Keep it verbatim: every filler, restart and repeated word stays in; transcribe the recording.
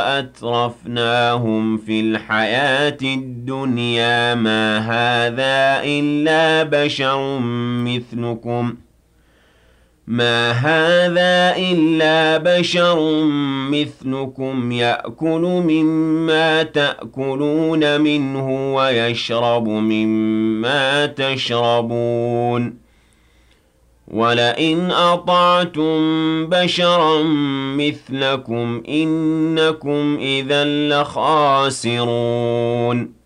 أترفناهم في الحياة الدنيا ما هذا إلا بشر مثلكم ما هذا إلا بشر مثلكم يأكل مما تأكلون منه ويشرب مما تشربون ولئن أطعتم بشرا مثلكم إنكم إذا لخاسرون